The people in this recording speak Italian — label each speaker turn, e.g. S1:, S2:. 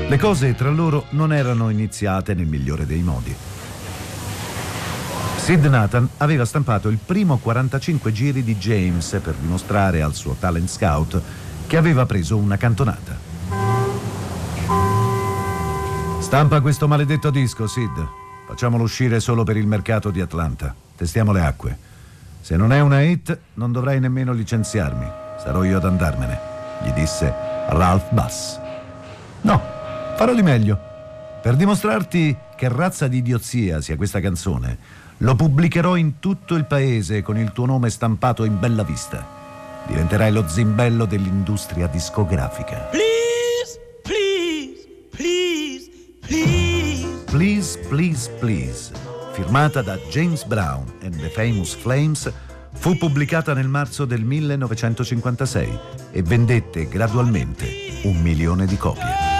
S1: Le cose tra loro non erano iniziate nel migliore dei modi. Sid Nathan aveva stampato il primo 45 giri di James per dimostrare al suo talent scout che aveva preso una cantonata. Stampa questo maledetto disco, Sid. Facciamolo uscire solo per il mercato di Atlanta. Testiamo le acque. Se non è una hit, non dovrai nemmeno licenziarmi. Sarò io ad andarmene, gli disse Ralph Bass. No, farò di meglio. Per dimostrarti che razza di idiozia sia questa canzone, lo pubblicherò in tutto il paese con il tuo nome stampato in bella vista. Diventerai lo zimbello dell'industria discografica.
S2: Please, please, please, please.
S1: Please, Please, Please, firmata da James Brown and the Famous Flames, fu pubblicata nel marzo del 1956 e vendette gradualmente 1 milione di copie.